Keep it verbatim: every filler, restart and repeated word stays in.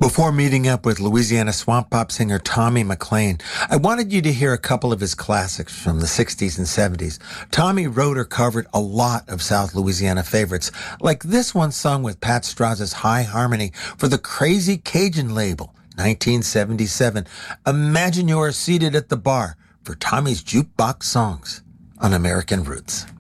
Before meeting up with Louisiana swamp pop singer Tommy McLean, I wanted you to hear a couple of his classics from the sixties and seventies. Tommy wrote or covered a lot of South Louisiana favorites, like this one sung with Pat Straza's high harmony for the Crazy Cajun label, nineteen seventy-seven. Imagine you are seated at the bar for Tommy's Jukebox Songs on American Roots.